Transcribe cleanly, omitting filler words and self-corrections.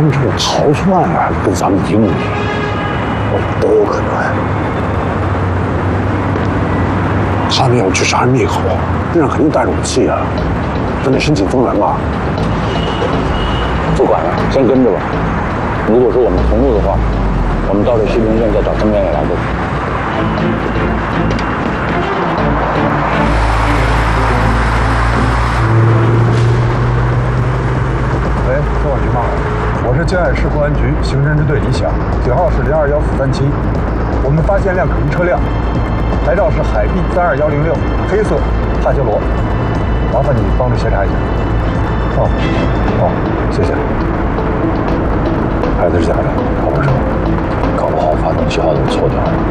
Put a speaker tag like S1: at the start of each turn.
S1: 们这是逃窜啊，跟咱们敌目的，都有可能。他们要去杀人灭口，身上肯定带着武器啊，咱得申请增援吧。
S2: 不管了，先跟着吧。如果说我们同路的话，我们到了西陵镇再找增援也来不及。
S3: 喂，中管局吗？我是江海市公安局刑侦支队李想，警号是021437。我们发现辆可疑车辆，牌照是海 B32106，黑色帕杰罗，麻烦你帮着协查一下。谢谢。
S1: 孩子是假的，跑不成，
S2: 搞不好发动机号都错掉了。